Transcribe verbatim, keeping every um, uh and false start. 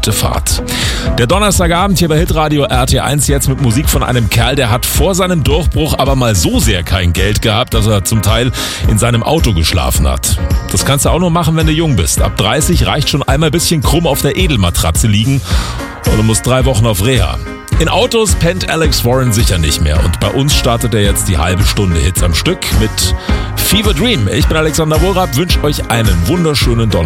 gute Fahrt. Der Donnerstagabend hier bei Hitradio R T eins jetzt mit Musik von einem Kerl, der hat vor seinem Durchbruch aber mal so sehr kein Geld gehabt, dass er zum Teil in seinem Auto geschlafen hat. Das kannst du auch nur machen, wenn du jung bist. Ab dreißig reicht schon einmal ein bisschen krumm auf der Edelmatratze liegen und du musst drei Wochen auf Reha. In Autos pennt Alex Warren sicher nicht mehr und bei uns startet er jetzt die halbe Stunde Hits am Stück mit Fever Dream. Ich bin Alexander Wohlrab, wünsche euch einen wunderschönen Donnerstag.